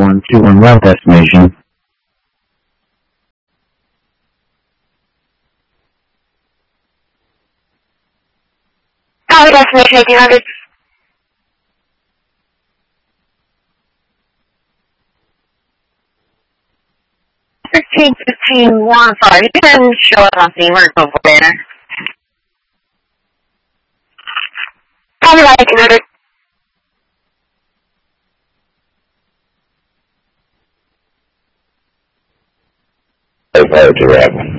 121 route destination. Route destination 1800. 1315 you can show up on scene. We're going for there. Copy that 1800. Fire to Rapid.